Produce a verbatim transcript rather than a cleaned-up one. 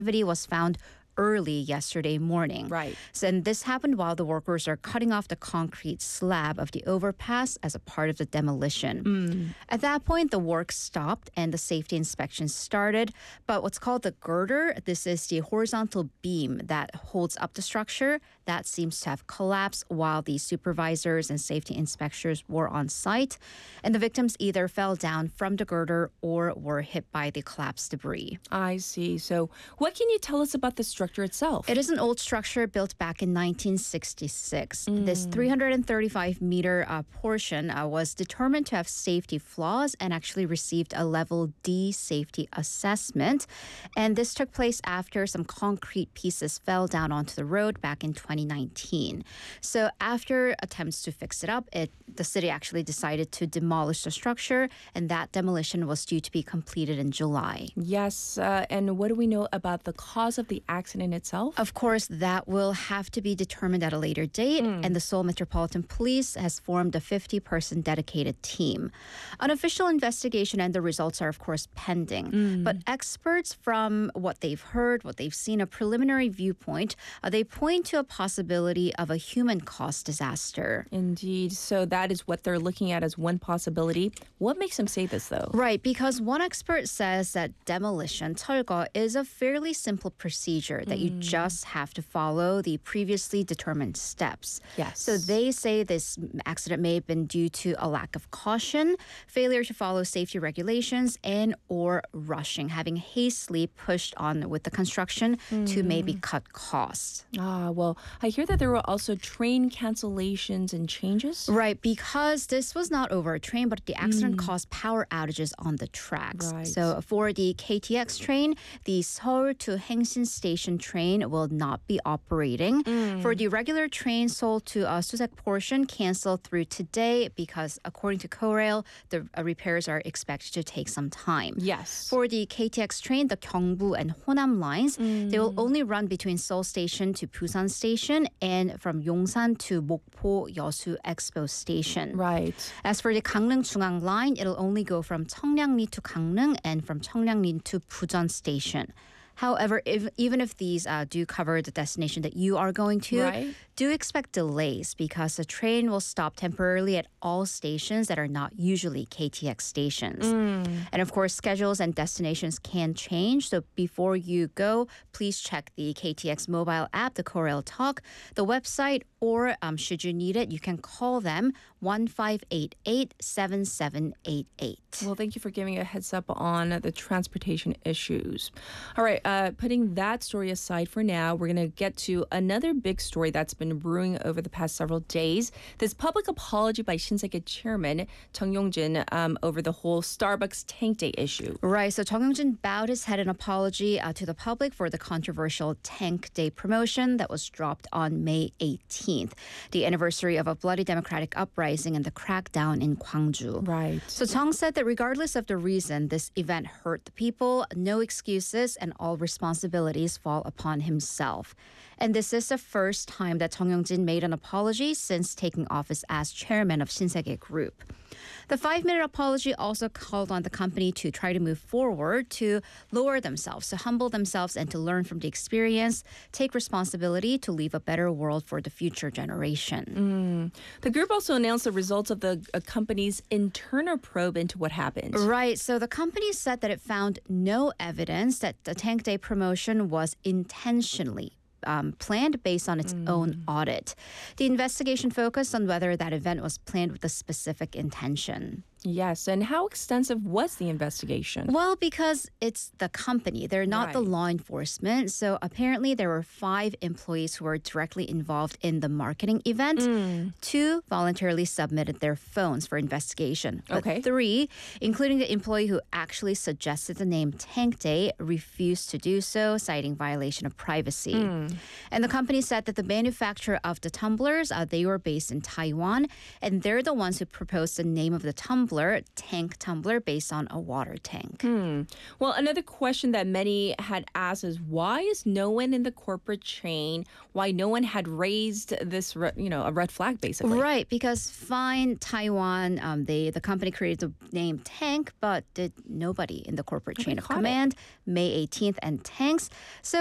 activity was found early yesterday morning. Right. So, and this happened while the workers are cutting off the concrete slab of the overpass as a part of the demolition. Mm. At that point, the work stopped and the safety inspection started. But what's called the girder, this is the horizontal beam that holds up the structure, that seems to have collapsed while the supervisors and safety inspectors were on site. And the victims either fell down from the girder or were hit by the collapsed debris. I see. So what can you tell us about the structure itself? It is an old structure built back in nineteen sixty-six. Mm. This three hundred thirty-five meter uh, portion uh, was determined to have safety flaws and actually received a level D safety assessment. And this took place after some concrete pieces fell down onto the road back in twenty nineteen. So after attempts to fix it up, it, the city actually decided to demolish the structure, and that demolition was due to be completed in July. Yes, uh, and what do we know about the cause of the accident itself? Of course, that will have to be determined at a later date, Mm. and the Seoul Metropolitan Police has formed a fifty-person dedicated team. An official investigation and the results are, of course, pending. Mm. But experts, from what they've heard, what they've seen, a preliminary viewpoint, uh, they point to a possibility of a human-caused disaster. Indeed. So that is what they're looking at as one possibility. What makes them say this, though? Right, because one expert says that demolition, 철거, is a fairly simple procedure that you just have to follow the previously determined steps. Yes. So they say this accident may have been due to a lack of caution, failure to follow safety regulations, and or rushing, having hastily pushed on with the construction to maybe cut costs. Ah, well, I hear that there were also train cancellations and changes. Right, because this was not over a train, but the accident caused power outages on the tracks. Right. So for the K T X train, the Seoul to Hangshin Station train will not be operating. For the regular train Seoul to uh, Suseok portion, canceled through today because according to Korail, the uh, repairs are expected to take some time. Yes. For the K T X train, the Gyeongbu and Honam lines, they will only run between Seoul Station to Busan Station and from Yongsan to Mokpo Yeosu Expo Station. Right. As for the Gangneung Jungang line, it'll only go from Cheongnam-ri to Gangneung and from Cheongnam-ri to Bujeon Station. However, if, even if these uh, do cover the destination that you are going to, Right. do expect delays because the train will stop temporarily at all stations that are not usually K T X stations. And of course, schedules and destinations can change. So before you go, please check the K T X mobile app, the Korail Talk, the website, or um, should you need it, you can call them one five eight eight, seven seven eight eight. Well, thank you for giving a heads up on the transportation issues. All right, uh, putting that story aside for now, we're going to get to another big story that's been brewing over the past several days. This public apology by Shinsegae chairman Chung Yong-jin um, over the whole Starbucks Tank Day issue. Right, so Chung Yong-jin bowed his head in apology uh, to the public for the controversial Tank Day promotion that was dropped on May eighteenth, the anniversary of a bloody democratic uprising and the crackdown in Gwangju. Right. So Chung said that regardless of the reason this event hurt the people, no excuses and all responsibilities fall upon himself. And this is the first time that Chung Yong-jin made an apology since taking office as chairman of Shinsegae Group. The five-minute apology also called on the company to try to move forward, to lower themselves, to humble themselves, and to learn from the experience, take responsibility to leave a better world for the future generation. Mm. The group also announced the results of the uh, company's internal probe into what happened. Right. So the company said that it found no evidence that the Tank Day promotion was intentionally Um, planned based on its own audit. The investigation focused on whether that event was planned with a specific intention. Yes, and how extensive was the investigation? Well, because it's the company. They're not the Right. law enforcement. So apparently there were five employees who were directly involved in the marketing event. Two voluntarily submitted their phones for investigation. But Okay. three, including the employee who actually suggested the name Tank Day, refused to do so, citing violation of privacy. And the company said that the manufacturer of the tumblers, uh, they were based in Taiwan, and they're the ones who proposed the name of the tumbler tumbler, tank tumbler, based on a water tank. Hmm. Well, another question that many had asked is why is no one in the corporate chain, why no one had raised this, re- you know, a red flag, basically? Right, because Fine Taiwan, um, they the company created the name Tank, but did nobody in the corporate chain of caught it. command, May eighteenth, and Tanks. So